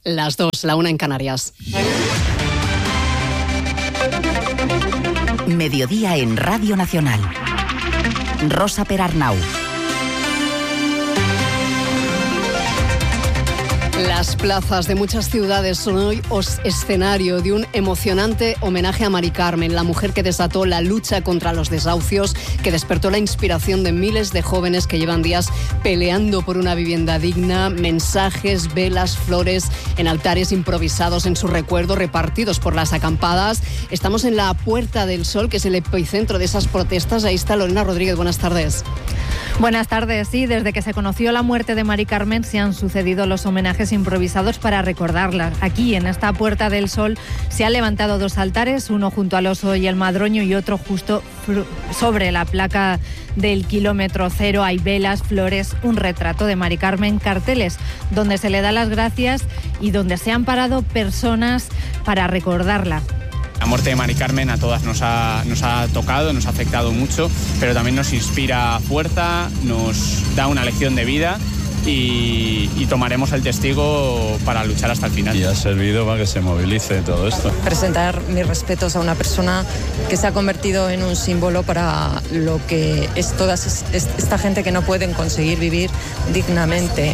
Las 2, la 1 en Canarias. Mediodía en Radio Nacional. Rosa Perarnau. Las plazas de muchas ciudades son hoy escenario de un emocionante homenaje a Mari Carmen, la mujer que desató la lucha contra los desahucios, que despertó la inspiración de miles de jóvenes que llevan días peleando por una vivienda digna. Mensajes, velas, flores en altares improvisados en su recuerdo, repartidos por las acampadas. Estamos en la Puerta del Sol, que es el epicentro de esas protestas. Ahí está Lorena Rodríguez, buenas tardes. Buenas tardes. Sí, desde que se conoció la muerte de Mari Carmen se han sucedido los homenajes improvisados para recordarla. Aquí, en esta Puerta del Sol, se han levantado 2 altares, uno junto al Oso y el Madroño y otro justo sobre la placa del kilómetro cero. Hay velas, flores, un retrato de Mari Carmen, carteles donde se le da las gracias y donde se han parado personas para recordarla. La muerte de Mari Carmen a todas nos ha tocado, nos ha afectado mucho, pero también nos inspira fuerza, nos da una lección de vida y tomaremos el testigo para luchar hasta el final. Y ha servido para que se movilice todo esto. Presentar mis respetos a una persona que se ha convertido en un símbolo para lo que es toda esta gente que no pueden conseguir vivir dignamente.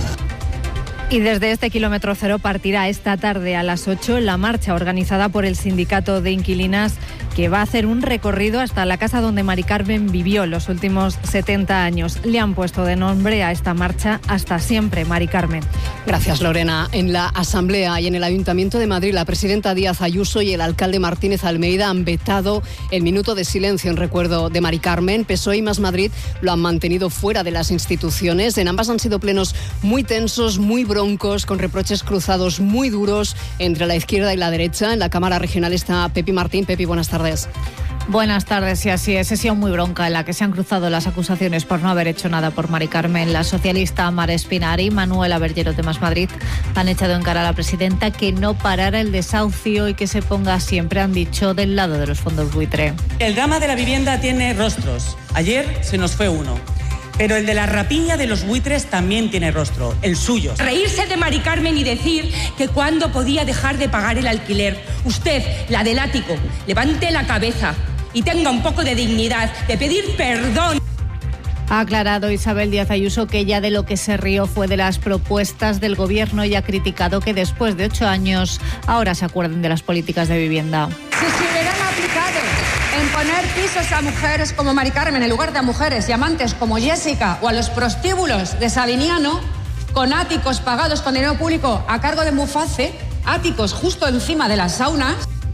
Y desde este kilómetro cero partirá esta tarde a las 8 la marcha organizada por el Sindicato de Inquilinas, que va a hacer un recorrido hasta la casa donde Mari Carmen vivió los últimos 70 años. Le han puesto de nombre a esta marcha Hasta siempre, Mari Carmen. Gracias, Lorena. En la Asamblea y en el Ayuntamiento de Madrid, la presidenta Díaz Ayuso y el alcalde Martínez Almeida han vetado el minuto de silencio en recuerdo de Mari Carmen. PSOE y Más Madrid lo han mantenido fuera de las instituciones. En ambas han sido plenos muy tensos, muy broncos, con reproches cruzados muy duros entre la izquierda y la derecha. En la Cámara Regional está Pepi Martín. Pepi, buenas tardes. Buenas tardes, y así es. Sesión muy bronca en la que se han cruzado las acusaciones por no haber hecho nada por Mari Carmen. La socialista Mar Espinar y Manuela Bergero de Más Madrid han echado en cara a la presidenta que no parara el desahucio y que se ponga siempre, han dicho, del lado de los fondos buitre. El drama de la vivienda tiene rostros. Ayer se nos fue uno. Pero el de la rapiña de los buitres también tiene rostro, el suyo. Reírse de Mari Carmen y decir que cuándo podía dejar de pagar el alquiler. Usted, la del ático, levante la cabeza y tenga un poco de dignidad de pedir perdón. Ha aclarado Isabel Díaz Ayuso que ella de lo que se rió fue de las propuestas del gobierno y ha criticado que después de 8 años ahora se acuerden de las políticas de vivienda. Si se hubieran aplicado en poner pisos a mujeres como Mari Carmen en lugar de a mujeres y amantes como Jessica o a los prostíbulos de Sabiniano, con áticos pagados con dinero público a cargo de Muface, áticos justo encima de las saunas.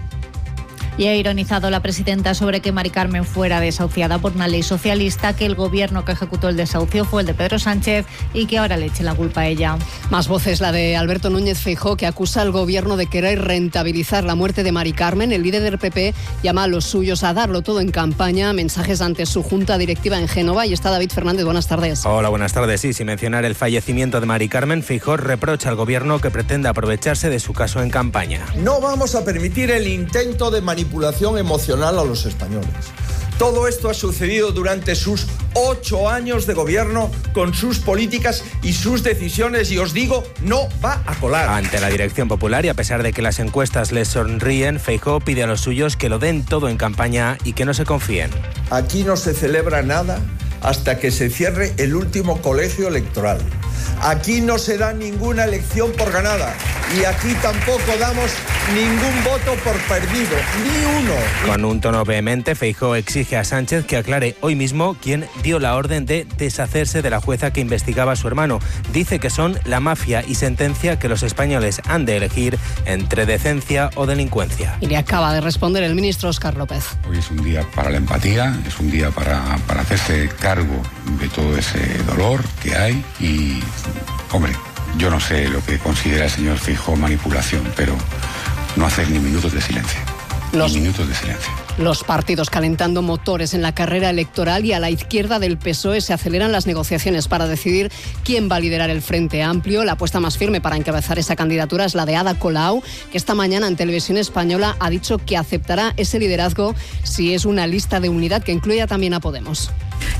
Y ha ironizado la presidenta sobre que Mari Carmen fuera desahuciada por una ley socialista, que el gobierno que ejecutó el desahucio fue el de Pedro Sánchez y que ahora le eche la culpa a ella. Más voces, la de Alberto Núñez Feijóo, que acusa al gobierno de querer rentabilizar la muerte de Mari Carmen. El líder del PP llama a los suyos a darlo todo en campaña. Mensajes ante su junta directiva en Génova. Y está David Fernández, buenas tardes. Hola, buenas tardes. Sí, sin mencionar el fallecimiento de Mari Carmen, Feijóo reprocha al gobierno que pretende aprovecharse de su caso en campaña. No vamos a permitir el intento de manipulación emocional a los españoles. Todo esto ha sucedido durante sus 8 años de gobierno, con sus políticas y sus decisiones, y os digo, no va a colar. Ante la Dirección Popular, y a pesar de que las encuestas les sonríen, Feijóo pide a los suyos que lo den todo en campaña y que no se confíen. Aquí no se celebra nada hasta que se cierre el último colegio electoral. Aquí no se da ninguna elección por ganada y aquí tampoco damos ningún voto por perdido, ni uno. Con un tono vehemente, Feijóo exige a Sánchez que aclare hoy mismo quién dio la orden de deshacerse de la jueza que investigaba a su hermano. Dice que son la mafia y sentencia que los españoles han de elegir entre decencia o delincuencia. Y le acaba de responder el ministro Óscar López. Hoy es un día para la empatía, es un día para hacerse cargo de todo ese dolor que hay y, hombre, yo no sé lo que considera el señor Feijóo manipulación, pero no hacer ni minutos de silencio. Ni minutos de silencio. Los partidos calentando motores en la carrera electoral, y a la izquierda del PSOE se aceleran las negociaciones para decidir quién va a liderar el Frente Amplio. La apuesta más firme para encabezar esa candidatura es la de Ada Colau, que esta mañana en Televisión Española ha dicho que aceptará ese liderazgo si es una lista de unidad que incluya también a Podemos.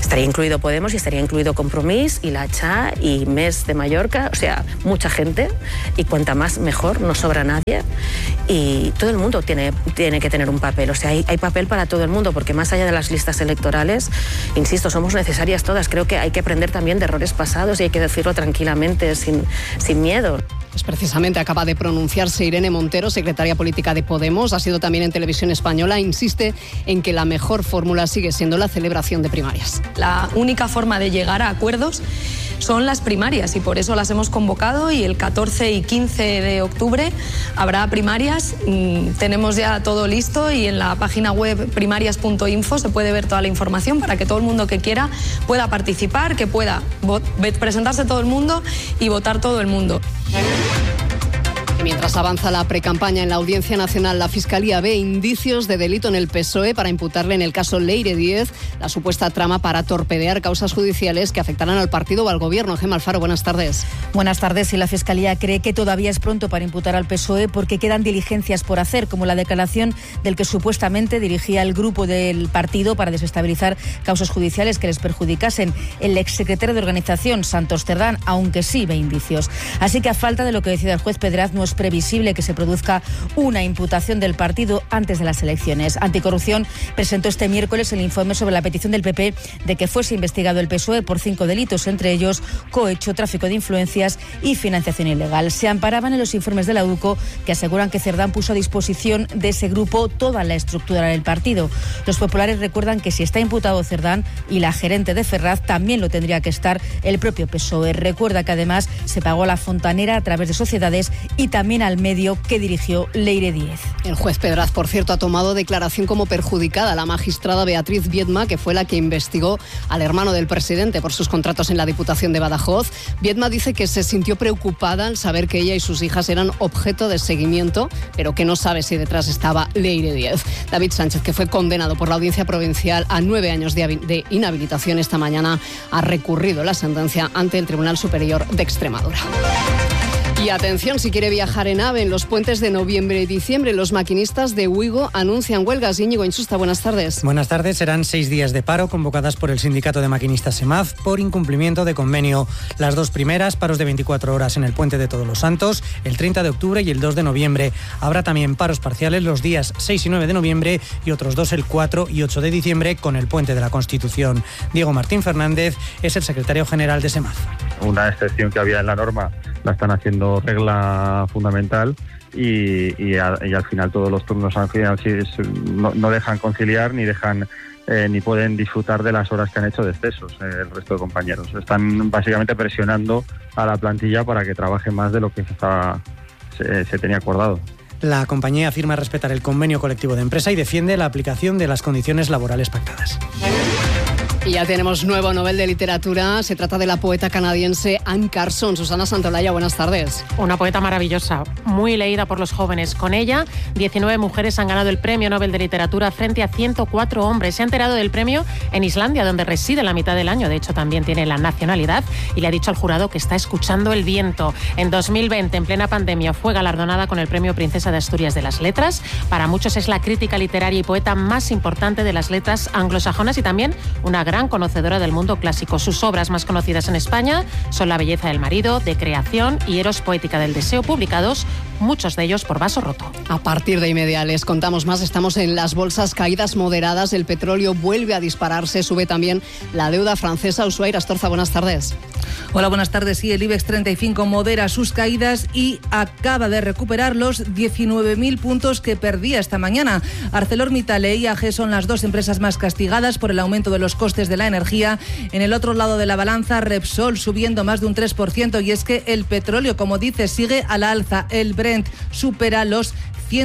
Estaría incluido Podemos y estaría incluido Compromís y La Cha y MES de Mallorca, o sea, mucha gente, y cuanta más mejor, no sobra nadie, y todo el mundo tiene que tener un papel, o sea, hay papel para todo el mundo, porque más allá de las listas electorales, insisto, somos necesarias todas. Creo que hay que aprender también de errores pasados y hay que decirlo tranquilamente, sin miedo. Pues precisamente acaba de pronunciarse Irene Montero, secretaria política de Podemos. Ha sido también en Televisión Española. Insiste en que la mejor fórmula sigue siendo la celebración de primarias. La única forma de llegar a acuerdos son las primarias y por eso las hemos convocado, y el 14 y 15 de octubre habrá primarias. Tenemos ya todo listo y en la página web primarias.info se puede ver toda la información para que todo el mundo que quiera pueda participar, que pueda presentarse todo el mundo y votar todo el mundo. Mientras avanza la precampaña en la Audiencia Nacional, la Fiscalía ve indicios de delito en el PSOE para imputarle en el caso Leire Díez la supuesta trama para torpedear causas judiciales que afectarán al partido o al gobierno. Gemma Alfaro, buenas tardes. Buenas tardes. Y la Fiscalía cree que todavía es pronto para imputar al PSOE porque quedan diligencias por hacer, como la declaración del que supuestamente dirigía el grupo del partido para desestabilizar causas judiciales que les perjudicasen. El exsecretario de Organización, Santos Cerdán, aunque sí ve indicios. Así que a falta de lo que decida el juez Pedraz, no es previsible que se produzca una imputación del partido antes de las elecciones. Anticorrupción presentó este miércoles el informe sobre la petición del PP de que fuese investigado el PSOE por 5 delitos, entre ellos cohecho, tráfico de influencias y financiación ilegal. Se amparaban en los informes de la UCO, que aseguran que Cerdán puso a disposición de ese grupo toda la estructura del partido. Los populares recuerdan que si está imputado Cerdán y la gerente de Ferraz, también lo tendría que estar el propio PSOE. Recuerda que además se pagó a la fontanera a través de sociedades y también al medio que dirigió Leire Díez. El juez Pedraz, por cierto, ha tomado declaración como perjudicada la magistrada Beatriz Viedma, que fue la que investigó al hermano del presidente por sus contratos en la Diputación de Badajoz. Viedma dice que se sintió preocupada al saber que ella y sus hijas eran objeto de seguimiento, pero que no sabe si detrás estaba Leire Díez. David Sánchez, que fue condenado por la Audiencia Provincial a 9 años de inhabilitación, esta mañana ha recurrido la sentencia ante el Tribunal Superior de Extremadura. Y atención, si quiere viajar en AVE en los puentes de noviembre y diciembre, los maquinistas de Ouigo anuncian huelgas. Íñigo Insusta, buenas tardes. Buenas tardes. Serán 6 días de paro convocadas por el Sindicato de Maquinistas SEMAF por incumplimiento de convenio. Las 2 primeras, paros de 24 horas en el Puente de Todos los Santos, el 30 de octubre y el 2 de noviembre. Habrá también paros parciales los días 6 y 9 de noviembre y otros 2 el 4 y 8 de diciembre con el Puente de la Constitución. Diego Martín Fernández es el secretario general de SEMAF. Una excepción que había en la norma la están haciendo regla fundamental y al final todos los turnos no dejan conciliar ni dejan ni pueden disfrutar de las horas que han hecho de excesos el resto de compañeros. Están básicamente presionando a la plantilla para que trabaje más de lo que se tenía acordado. La compañía afirma respetar el convenio colectivo de empresa y defiende la aplicación de las condiciones laborales pactadas. Y ya tenemos nuevo Nobel de Literatura. Se trata de la poeta canadiense Anne Carson. Susana Santolaya, buenas tardes. Una poeta maravillosa, muy leída por los jóvenes. Con ella, 19 mujeres han ganado el Premio Nobel de Literatura frente a 104 hombres. Se ha enterado del premio en Islandia, donde reside la mitad del año. De hecho, también tiene la nacionalidad y le ha dicho al jurado que está escuchando el viento. En 2020, en plena pandemia, fue galardonada con el Premio Princesa de Asturias de las Letras. Para muchos es la crítica literaria y poeta más importante de las letras anglosajonas y también una gran conocedora del mundo clásico. Sus obras más conocidas en España son La belleza del marido, De creación y Eros poética del deseo, publicados muchos de ellos por Vaso Roto. A partir de inmediato les contamos más. Estamos en las bolsas, caídas moderadas, el petróleo vuelve a dispararse, sube también la deuda francesa. Ushuaia Astorza, buenas tardes. Hola, buenas tardes. Sí, el IBEX 35 modera sus caídas y acaba de recuperar los 19.000 puntos que perdía esta mañana. ArcelorMittal e IAG son las 2 empresas más castigadas por el aumento de los costes de la energía. En el otro lado de la balanza, Repsol subiendo más de un 3%, y es que el petróleo, como dice, sigue a la alza. El Brent supera los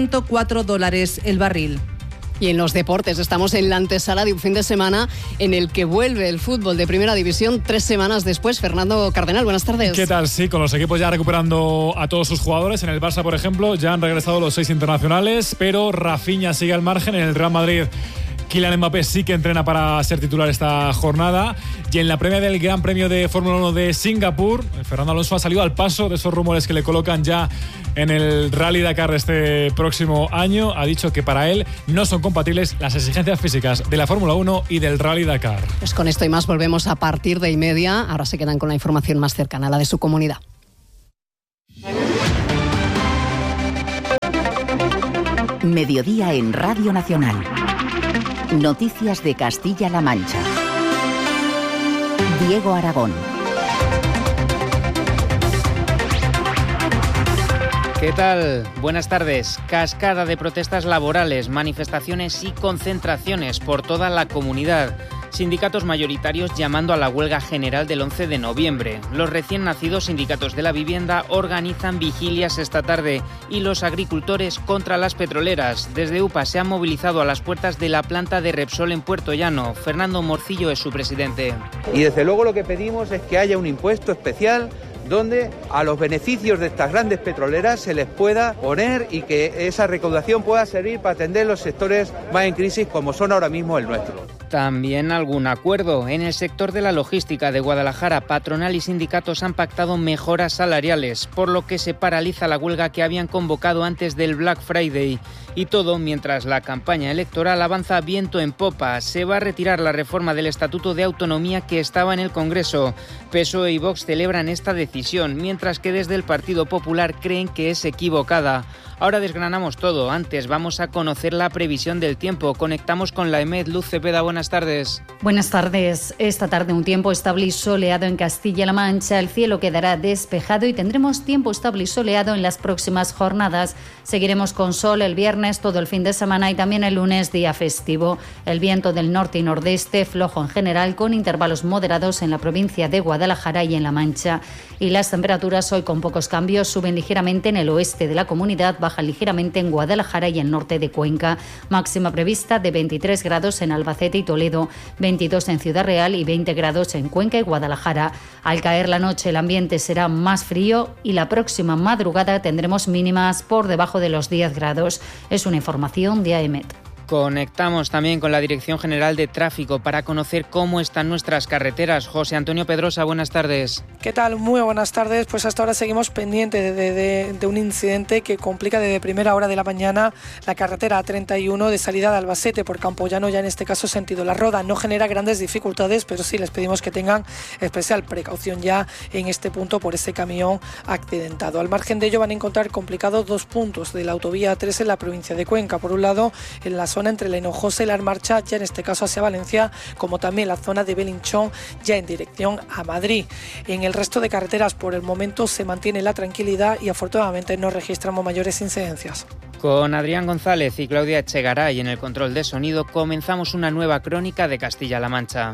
$104 el barril. Y en los deportes estamos en la antesala de un fin de semana en el que vuelve el fútbol de Primera División 3 semanas después. Fernando Cardenal, buenas tardes. ¿Qué tal? Sí, con los equipos ya recuperando a todos sus jugadores. En el Barça, por ejemplo, ya han regresado los 6 internacionales, pero Rafinha sigue al margen. En el Real Madrid Kylian Mbappé sí que entrena para ser titular esta jornada. Y en la previa del Gran Premio de Fórmula 1 de Singapur, Fernando Alonso ha salido al paso de esos rumores que le colocan ya en el Rally Dakar de este próximo año. Ha dicho que para él no son compatibles las exigencias físicas de la Fórmula 1 y del Rally Dakar. Pues con esto y más volvemos a partir de 1:30. Ahora se quedan con la información más cercana a la de su comunidad. Mediodía en Radio Nacional. Noticias de Castilla-La Mancha. Diego Aragón. ¿Qué tal? Buenas tardes. Cascada de protestas laborales, manifestaciones y concentraciones por toda la comunidad. Sindicatos mayoritarios llamando a la huelga general del 11 de noviembre. Los recién nacidos sindicatos de la vivienda organizan vigilias esta tarde y los agricultores contra las petroleras. Desde UPA se han movilizado a las puertas de la planta de Repsol en Puerto Llano. Fernando Morcillo es su presidente. Y desde luego lo que pedimos es que haya un impuesto especial donde a los beneficios de estas grandes petroleras se les pueda poner y que esa recaudación pueda servir para atender los sectores más en crisis como son ahora mismo el nuestro. También algún acuerdo. En el sector de la logística de Guadalajara, patronal y sindicatos han pactado mejoras salariales, por lo que se paraliza la huelga que habían convocado antes del Black Friday. Y todo mientras la campaña electoral avanza viento en popa. Se va a retirar la reforma del Estatuto de Autonomía que estaba en el Congreso. PSOE y Vox celebran esta decisión, mientras que desde el Partido Popular creen que es equivocada. Ahora desgranamos todo. Antes vamos a conocer la previsión del tiempo. Conectamos con la EMET. Luz Cepeda, buenas tardes. Buenas tardes. Esta tarde un tiempo estable y soleado en Castilla-La Mancha. El cielo quedará despejado y tendremos tiempo estable y soleado en las próximas jornadas. Seguiremos con sol el viernes, todo el fin de semana y también el lunes, día festivo. El viento del norte y nordeste, flojo en general, con intervalos moderados en la provincia de Guadalajara y en La Mancha. Y las temperaturas hoy con pocos cambios suben ligeramente en el oeste de la comunidad, bajan ligeramente en Guadalajara y el norte de Cuenca. Máxima prevista de 23 grados en Albacete y Toledo, 22 en Ciudad Real y 20 grados en Cuenca y Guadalajara. Al caer la noche el ambiente será más frío y la próxima madrugada tendremos mínimas por debajo de los 10 grados. Es una información de AEMET. Conectamos también con la Dirección General de Tráfico para conocer cómo están nuestras carreteras. José Antonio Pedrosa, buenas tardes. ¿Qué tal? Muy buenas tardes. Pues hasta ahora seguimos pendientes de un incidente que complica desde primera hora de la mañana la carretera A31 de salida de Albacete por Campoyano, ya en este caso sentido La Roda. No genera grandes dificultades, pero sí les pedimos que tengan especial precaución ya en este punto por ese camión accidentado. Al margen de ello van a encontrar complicados dos puntos de la autovía A3 en la provincia de Cuenca. Por un lado, en la zona entre la Hinojosa y la Armarcha, ya en este caso hacia Valencia, como también la zona de Belinchón, ya en dirección a Madrid. En el resto de carreteras por el momento se mantiene la tranquilidad y afortunadamente no registramos mayores incidencias. Con Adrián González y Claudia Echegaray en el control de sonido comenzamos una nueva crónica de Castilla-La Mancha.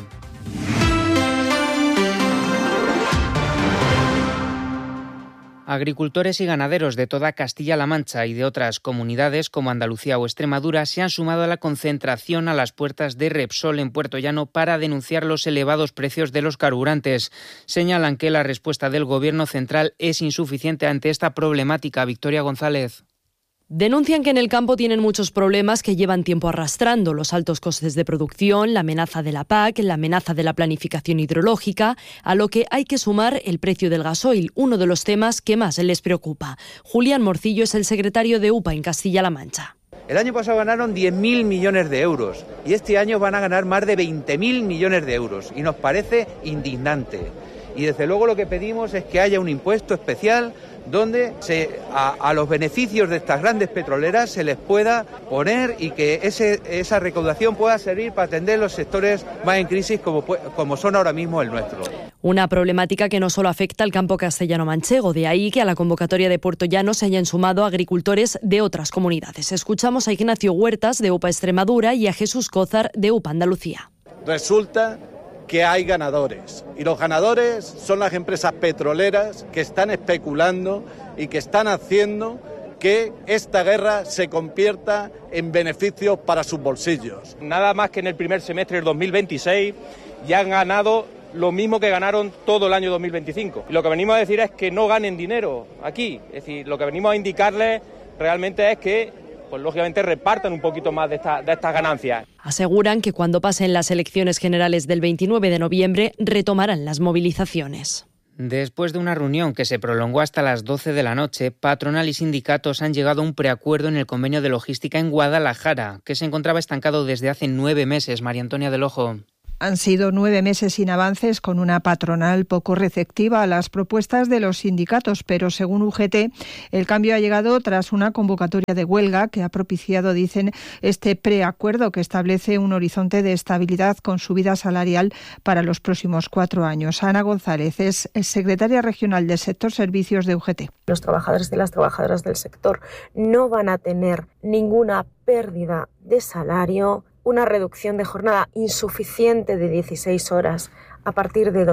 Agricultores y ganaderos de toda Castilla-La Mancha y de otras comunidades como Andalucía o Extremadura se han sumado a la concentración a las puertas de Repsol en Puerto Llano para denunciar los elevados precios de los carburantes. Señalan que la respuesta del Gobierno central es insuficiente ante esta problemática. Victoria González. Denuncian que en el campo tienen muchos problemas que llevan tiempo arrastrando: los altos costes de producción, la amenaza de la PAC, la amenaza de la planificación hidrológica, a lo que hay que sumar el precio del gasoil, uno de los temas que más les preocupa. Julián Morcillo es el secretario de UPA en Castilla-La Mancha. El año pasado ganaron 10.000 millones de euros y este año van a ganar más de 20.000 millones de euros y nos parece indignante. Y desde luego lo que pedimos es que haya un impuesto especial donde a los beneficios de estas grandes petroleras se les pueda poner y que esa recaudación pueda servir para atender los sectores más en crisis como son ahora mismo el nuestro. Una problemática que no solo afecta al campo castellano-manchego, de ahí que a la convocatoria de Puerto Llano se hayan sumado agricultores de otras comunidades. Escuchamos a Ignacio Huertas de UPA Extremadura y a Jesús Cózar de UPA Andalucía. Resulta que hay ganadores y los ganadores son las empresas petroleras que están especulando y que están haciendo que esta guerra se convierta en beneficios para sus bolsillos. Nada más que en el primer semestre del 2026 ya han ganado lo mismo que ganaron todo el año 2025. Y lo que venimos a decir es que no ganen dinero aquí, es decir, lo que venimos a indicarles realmente es que pues lógicamente repartan un poquito más de estas ganancias. Aseguran que cuando pasen las elecciones generales del 29 de noviembre retomarán las movilizaciones. Después de una reunión que se prolongó hasta las 12 de la noche, patronal y sindicatos han llegado a un preacuerdo en el convenio de logística en Guadalajara, que se encontraba estancado desde hace 9 meses. María Antonia del Ojo. Han sido 9 meses sin avances, con una patronal poco receptiva a las propuestas de los sindicatos, pero según UGT, el cambio ha llegado tras una convocatoria de huelga que ha propiciado, dicen, este preacuerdo que establece un horizonte de estabilidad con subida salarial para los próximos 4 años. Ana González es secretaria regional del sector servicios de UGT. Los trabajadores y las trabajadoras del sector no van a tener ninguna pérdida de salario, una reducción de jornada insuficiente de 16 horas a partir de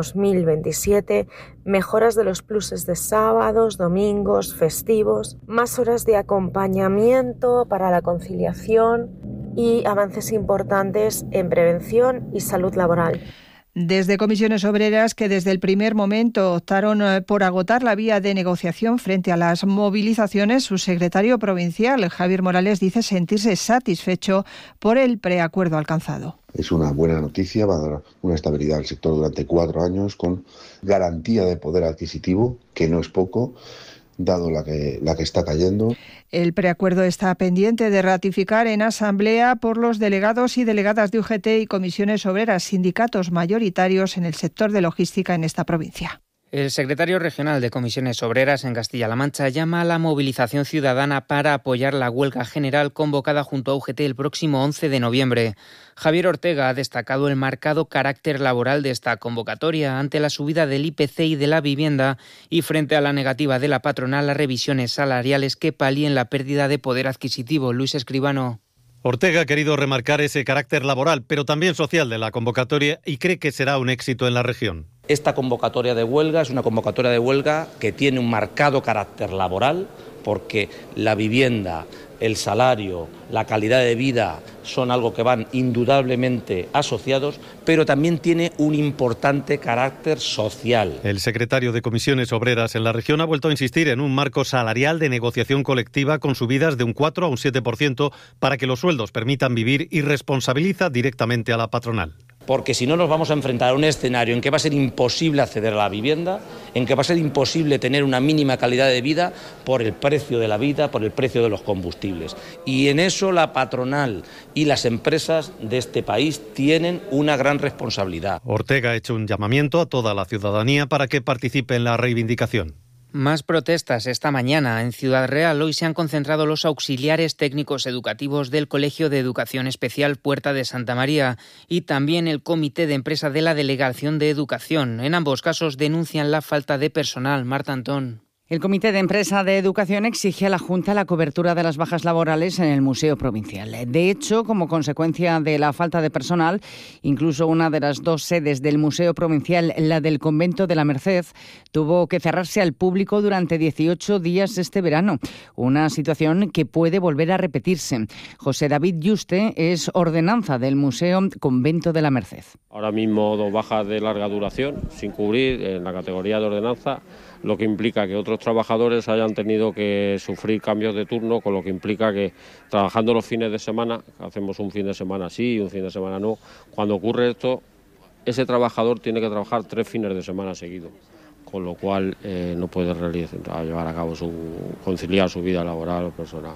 2027, mejoras de los pluses de sábados, domingos, festivos, más horas de acompañamiento para la conciliación y avances importantes en prevención y salud laboral. Desde Comisiones Obreras, que desde el primer momento optaron por agotar la vía de negociación frente a las movilizaciones, su secretario provincial, Javier Morales, dice sentirse satisfecho por el preacuerdo alcanzado. Es una buena noticia, va a dar una estabilidad al sector durante 4 años con garantía de poder adquisitivo, que no es poco, dado la que está cayendo. El preacuerdo está pendiente de ratificar en asamblea por los delegados y delegadas de UGT y Comisiones Obreras, sindicatos mayoritarios en el sector de logística en esta provincia. El secretario regional de Comisiones Obreras en Castilla-La Mancha llama a la movilización ciudadana para apoyar la huelga general convocada junto a UGT el próximo 11 de noviembre. Javier Ortega ha destacado el marcado carácter laboral de esta convocatoria ante la subida del IPC y de la vivienda y frente a la negativa de la patronal a revisiones salariales que palíen la pérdida de poder adquisitivo. Luis Escribano. Ortega ha querido remarcar ese carácter laboral, pero también social de la convocatoria y cree que será un éxito en la región. Esta convocatoria de huelga es una convocatoria de huelga que tiene un marcado carácter laboral porque la vivienda, el salario, la calidad de vida son algo que van indudablemente asociados, pero también tiene un importante carácter social. El secretario de Comisiones Obreras en la región ha vuelto a insistir en un marco salarial de negociación colectiva con subidas de un 4 a un 7% para que los sueldos permitan vivir y responsabiliza directamente a la patronal. Porque si no nos vamos a enfrentar a un escenario en que va a ser imposible acceder a la vivienda, en que va a ser imposible tener una mínima calidad de vida por el precio de la vida, por el precio de los combustibles. Y en eso la patronal y las empresas de este país tienen una gran responsabilidad. Ortega ha hecho un llamamiento a toda la ciudadanía para que participe en la reivindicación. Más protestas esta mañana. En Ciudad Real hoy se han concentrado los auxiliares técnicos educativos del Colegio de Educación Especial Puerta de Santa María y también el Comité de Empresa de la Delegación de Educación. En ambos casos denuncian la falta de personal. Marta Antón. El Comité de Empresa de Educación exige a la Junta la cobertura de las bajas laborales en el Museo Provincial. De hecho, como consecuencia de la falta de personal, incluso una de las 2 sedes del Museo Provincial, la del Convento de la Merced, tuvo que cerrarse al público durante 18 días este verano. Una situación que puede volver a repetirse. José David Yuste es ordenanza del Museo Convento de la Merced. Ahora mismo 2 bajas de larga duración, sin cubrir en la categoría de ordenanza, lo que implica que otros trabajadores hayan tenido que sufrir cambios de turno, con lo que implica que trabajando los fines de semana, hacemos un fin de semana sí y un fin de semana no, cuando ocurre esto, ese trabajador tiene que trabajar 3 fines de semana seguidos, con lo cual no puede llevar a cabo conciliar su vida laboral, personal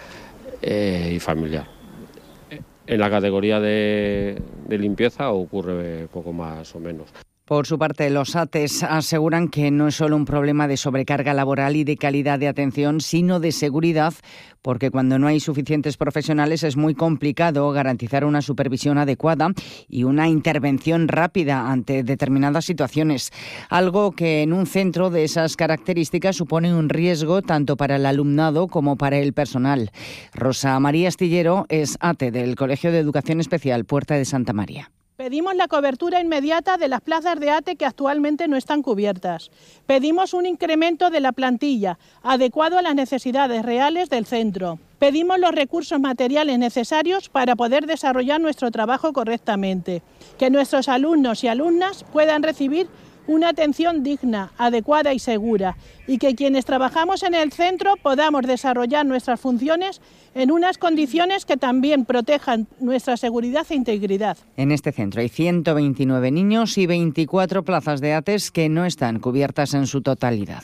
y familiar. En la categoría de limpieza ocurre poco más o menos. Por su parte, los ATES aseguran que no es solo un problema de sobrecarga laboral y de calidad de atención, sino de seguridad, porque cuando no hay suficientes profesionales es muy complicado garantizar una supervisión adecuada y una intervención rápida ante determinadas situaciones, algo que en un centro de esas características supone un riesgo tanto para el alumnado como para el personal. Rosa María Astillero es ATE del Colegio de Educación Especial Puerta de Santa María. Pedimos la cobertura inmediata de las plazas de ATE que actualmente no están cubiertas. Pedimos un incremento de la plantilla adecuado a las necesidades reales del centro. Pedimos los recursos materiales necesarios para poder desarrollar nuestro trabajo correctamente. Que nuestros alumnos y alumnas puedan recibir una atención digna, adecuada y segura, y que quienes trabajamos en el centro podamos desarrollar nuestras funciones en unas condiciones que también protejan nuestra seguridad e integridad. En este centro hay 129 niños y 24 plazas de ATES que no están cubiertas en su totalidad.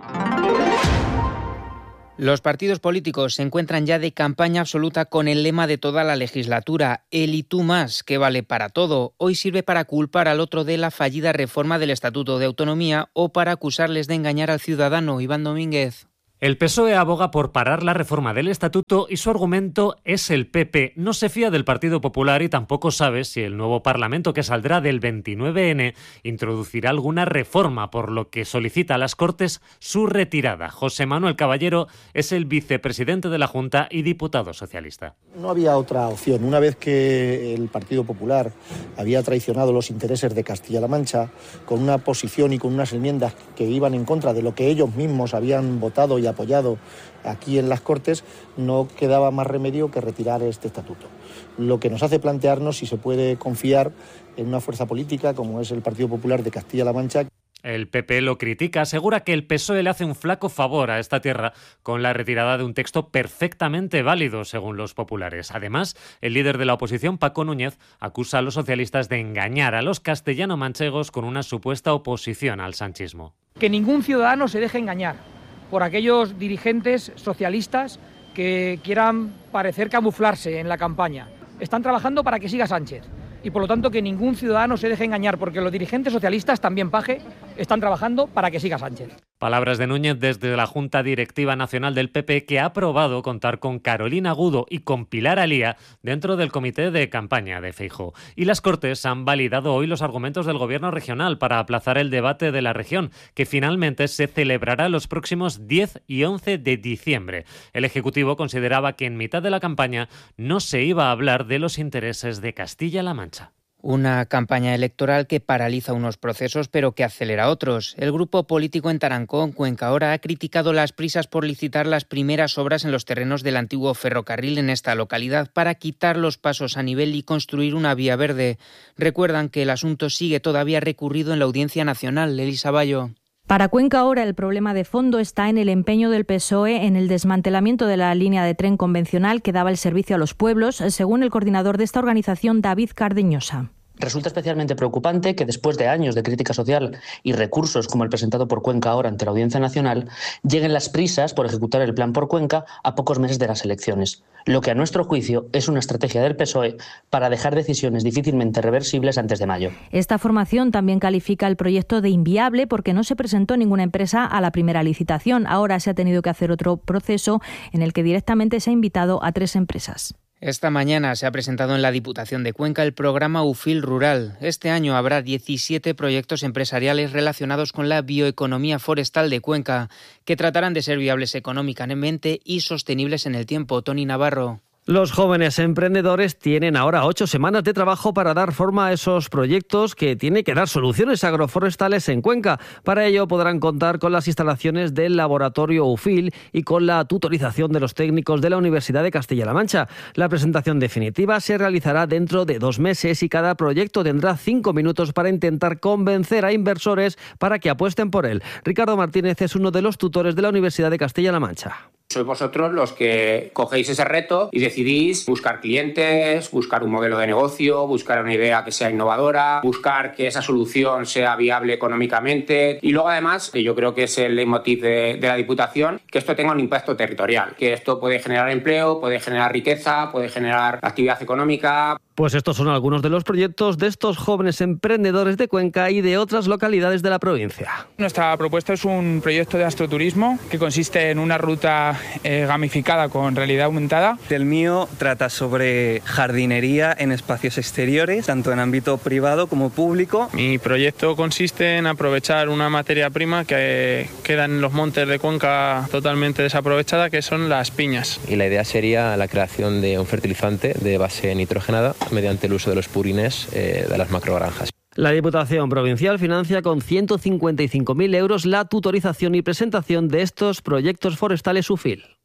Los partidos políticos se encuentran ya de campaña absoluta con el lema de toda la legislatura, el y tú más, que vale para todo. Hoy sirve para culpar al otro de la fallida reforma del Estatuto de Autonomía o para acusarles de engañar al ciudadano. Iván Domínguez. El PSOE aboga por parar la reforma del Estatuto y su argumento es el PP. No se fía del Partido Popular y tampoco sabe si el nuevo Parlamento que saldrá del 29N introducirá alguna reforma, por lo que solicita a las Cortes su retirada. José Manuel Caballero es el vicepresidente de la Junta y diputado socialista. No había otra opción. Una vez que el Partido Popular había traicionado los intereses de Castilla-La Mancha con una posición y con unas enmiendas que iban en contra de lo que ellos mismos habían votado y apoyado aquí en las Cortes, no quedaba más remedio que retirar este estatuto. Lo que nos hace plantearnos si se puede confiar en una fuerza política como es el Partido Popular de Castilla-La Mancha. El PP lo critica, asegura que el PSOE le hace un flaco favor a esta tierra con la retirada de un texto perfectamente válido, según los populares. Además, el líder de la oposición, Paco Núñez, acusa a los socialistas de engañar a los castellano-manchegos con una supuesta oposición al sanchismo. Que ningún ciudadano se deje engañar por aquellos dirigentes socialistas que quieran parecer camuflarse en la campaña. Están trabajando para que siga Sánchez y por lo tanto que ningún ciudadano se deje engañar porque los dirigentes socialistas, también Paje, están trabajando para que siga Sánchez. Palabras de Núñez desde la Junta Directiva Nacional del PP, que ha aprobado contar con Carolina Agudo y con Pilar Alía dentro del comité de campaña de Feijóo. Y las Cortes han validado hoy los argumentos del Gobierno regional para aplazar el debate de la región, que finalmente se celebrará los próximos 10 y 11 de diciembre. El Ejecutivo consideraba que en mitad de la campaña no se iba a hablar de los intereses de Castilla-La Mancha. Una campaña electoral que paraliza unos procesos pero que acelera otros. El grupo político en Tarancón, Cuencaora, ha criticado las prisas por licitar las primeras obras en los terrenos del antiguo ferrocarril en esta localidad para quitar los pasos a nivel y construir una vía verde. Recuerdan que el asunto sigue todavía recurrido en la Audiencia Nacional. Elisa Bayo. Para Cuenca ahora el problema de fondo está en el empeño del PSOE en el desmantelamiento de la línea de tren convencional que daba el servicio a los pueblos, según el coordinador de esta organización, David Cardeñosa. Resulta especialmente preocupante que después de años de crítica social y recursos como el presentado por Cuenca ahora ante la Audiencia Nacional, lleguen las prisas por ejecutar el plan por Cuenca a pocos meses de las elecciones, lo que a nuestro juicio es una estrategia del PSOE para dejar decisiones difícilmente reversibles antes de mayo. Esta formación también califica el proyecto de inviable porque no se presentó ninguna empresa a la primera licitación. Ahora se ha tenido que hacer otro proceso en el que directamente se ha invitado a 3 empresas. Esta mañana se ha presentado en la Diputación de Cuenca el programa UFIL Rural. Este año habrá 17 proyectos empresariales relacionados con la bioeconomía forestal de Cuenca, que tratarán de ser viables económicamente y sostenibles en el tiempo. Tony Navarro. Los jóvenes emprendedores tienen ahora 8 semanas de trabajo para dar forma a esos proyectos que tienen que dar soluciones agroforestales en Cuenca. Para ello podrán contar con las instalaciones del laboratorio UFIL y con la tutorización de los técnicos de la Universidad de Castilla-La Mancha. La presentación definitiva se realizará dentro de 2 meses y cada proyecto tendrá 5 minutos para intentar convencer a inversores para que apuesten por él. Ricardo Martínez es uno de los tutores de la Universidad de Castilla-La Mancha. Sois vosotros los que cogéis ese reto y decidís buscar clientes, buscar un modelo de negocio, buscar una idea que sea innovadora, buscar que esa solución sea viable económicamente y luego además, que yo creo que es el leitmotiv de la Diputación, que esto tenga un impacto territorial, que esto puede generar empleo, puede generar riqueza, puede generar actividad económica. Pues estos son algunos de los proyectos de estos jóvenes emprendedores de Cuenca y de otras localidades de la provincia. Nuestra propuesta es un proyecto de astroturismo que consiste en una ruta gamificada con realidad aumentada. El mío trata sobre jardinería en espacios exteriores, tanto en ámbito privado como público. Mi proyecto consiste en aprovechar una materia prima que queda en los montes de Cuenca totalmente desaprovechada, que son las piñas. Y la idea sería la creación de un fertilizante de base nitrogenada mediante el uso de los purines de las macrogranjas. La Diputación Provincial financia con 155.000 euros la tutorización y presentación de estos proyectos forestales UFIL.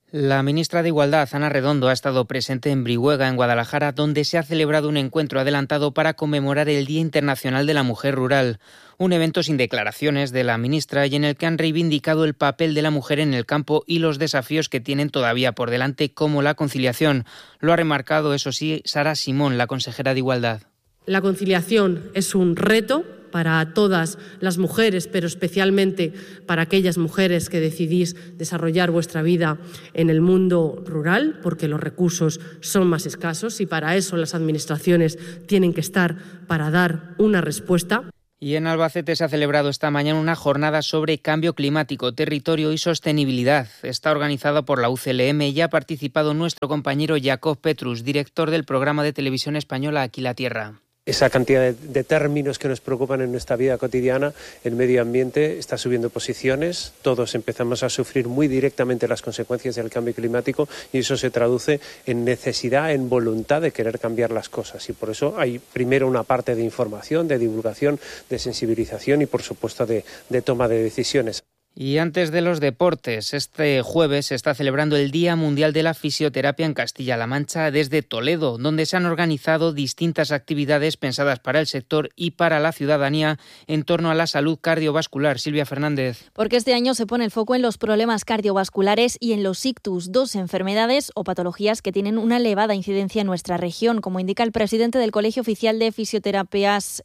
La ministra de Igualdad, Ana Redondo, ha estado presente en Brihuega, en Guadalajara, donde se ha celebrado un encuentro adelantado para conmemorar el Día Internacional de la Mujer Rural. Un evento sin declaraciones de la ministra y en el que han reivindicado el papel de la mujer en el campo y los desafíos que tienen todavía por delante, como la conciliación. Lo ha remarcado, eso sí, Sara Simón, la consejera de Igualdad. La conciliación es un reto para todas las mujeres, pero especialmente para aquellas mujeres que decidís desarrollar vuestra vida en el mundo rural, porque los recursos son más escasos y para eso las administraciones tienen que estar para dar una respuesta. Y en Albacete se ha celebrado esta mañana una jornada sobre cambio climático, territorio y sostenibilidad. Está organizada por la UCLM y ha participado nuestro compañero Jacob Petrus, director del programa de televisión española Aquí la Tierra. Esa cantidad de términos que nos preocupan en nuestra vida cotidiana, el medio ambiente está subiendo posiciones, todos empezamos a sufrir muy directamente las consecuencias del cambio climático y eso se traduce en necesidad, en voluntad de querer cambiar las cosas y por eso hay primero una parte de información, de divulgación, de sensibilización y por supuesto de toma de decisiones. Y antes de los deportes, este jueves se está celebrando el Día Mundial de la Fisioterapia en Castilla-La Mancha desde Toledo, donde se han organizado distintas actividades pensadas para el sector y para la ciudadanía en torno a la salud cardiovascular. Silvia Fernández. Porque este año se pone el foco en los problemas cardiovasculares y en los ictus, dos enfermedades o patologías que tienen una elevada incidencia en nuestra región, como indica el presidente del Colegio Oficial de Fisioterapeutas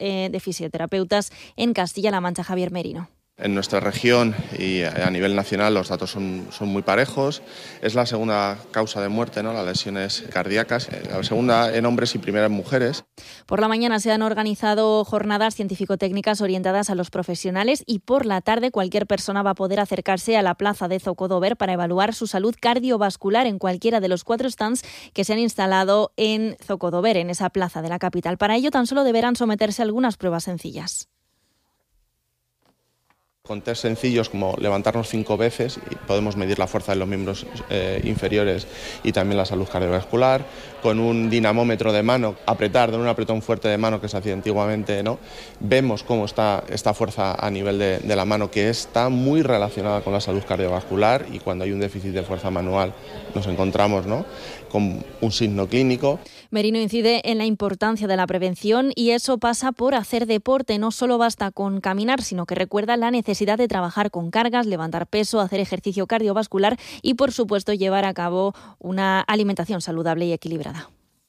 en Castilla-La Mancha, Javier Merino. En nuestra región y a nivel nacional los datos son muy parejos. Es la segunda causa de muerte, ¿no? Las lesiones cardíacas. La segunda en hombres y primera en mujeres. Por la mañana se han organizado jornadas científico-técnicas orientadas a los profesionales y por la tarde cualquier persona va a poder acercarse a la plaza de Zocodover para evaluar su salud cardiovascular en cualquiera de los 4 stands que se han instalado en Zocodover, en esa plaza de la capital. Para ello tan solo deberán someterse a algunas pruebas sencillas. Con test sencillos como levantarnos 5 veces y podemos medir la fuerza de los miembros inferiores y también la salud cardiovascular. Con un dinamómetro de mano, dar un apretón fuerte de mano que se hacía antiguamente, ¿no? Vemos cómo está esta fuerza a nivel de la mano, que está muy relacionada con la salud cardiovascular y cuando hay un déficit de fuerza manual nos encontramos, ¿no?, con un signo clínico. Merino incide en la importancia de la prevención y eso pasa por hacer deporte. No solo basta con caminar, sino que recuerda la necesidad de trabajar con cargas, levantar peso, hacer ejercicio cardiovascular y, por supuesto, llevar a cabo una alimentación saludable y equilibrada.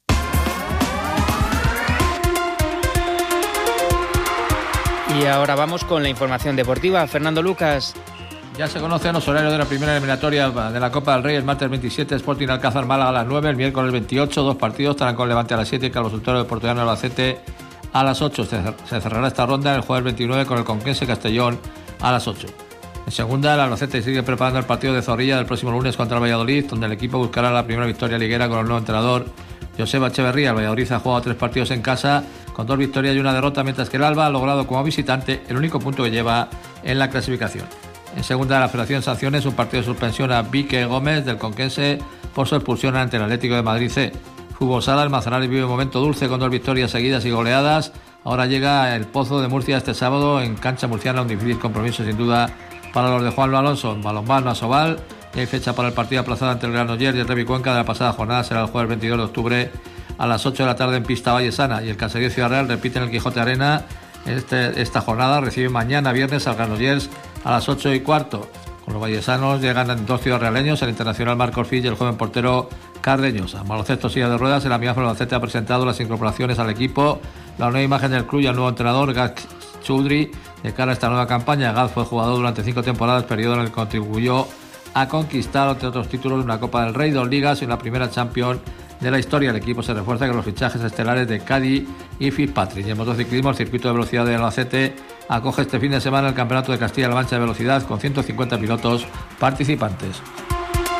Y ahora vamos con la información deportiva. Fernando Lucas. Ya se conocen los horarios de la primera eliminatoria de la Copa del Rey. El martes 27, Sporting Alcázar Málaga a las 9. El miércoles 28, 2 partidos. Tarancón Levante a las 7 y Carlos Sultano de Portugal Albacete a las 8. Se cerrará esta ronda el jueves 29 con el Conquense Castellón a las 8. En segunda, el Albacete sigue preparando el partido de Zorrilla del próximo lunes contra el Valladolid, donde el equipo buscará la primera victoria liguera con el nuevo entrenador Joseba Echeverría. El Valladolid ha jugado 3 partidos en casa con 2 victorias y 1 derrota, mientras que el Alba ha logrado como visitante el único punto que lleva en la clasificación. En segunda, la Federación sanciones un partido de suspensión a Vique Gómez del Conquense por su expulsión ante el Atlético de Madrid C. Fútbol Sala, el Manzanares vive un momento dulce con 2 victorias seguidas y goleadas. Ahora llega el Pozo de Murcia este sábado en cancha murciana, un difícil compromiso sin duda para los de Juan Alonso. En balonmano Asobal, y hay fecha para el partido aplazado ante el Granollers y el Revi Cuenca de la pasada jornada. Será el jueves 22 de octubre a las 8 de la tarde en pista Vallesana. Y el Caserío Ciudad Real repite en el Quijote Arena. Esta jornada recibe mañana viernes al Granollers a las 8:15. Con los vallesanos llegan 2 ciudadrealeños, el internacional Marc Orfiz y el joven portero Cardeñosa. Baloncesto silla de ruedas, el Amigas Albacete ha presentado las incorporaciones al equipo, la nueva imagen del club y el nuevo entrenador Gaz Choudhury de cara a esta nueva campaña. Gaz fue jugador durante 5 temporadas, periodo en el que contribuyó a conquistar, entre otros títulos, una Copa del Rey, 2 ligas y una primera Champions de la historia. El equipo se refuerza con los fichajes estelares de Cádiz y Fitzpatrick. Y en motociclismo, el circuito de velocidad de Albacete acoge este fin de semana el Campeonato de Castilla-La Mancha de Velocidad con 150 pilotos participantes.